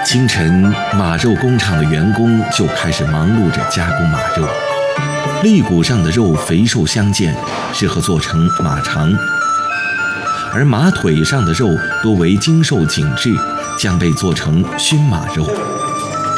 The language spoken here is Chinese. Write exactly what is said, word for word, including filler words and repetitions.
清晨，马肉工厂的员工就开始忙碌着加工马肉。肋骨上的肉肥瘦相间，适合做成马肠；而马腿上的肉多为精瘦紧致，将被做成熏马肉。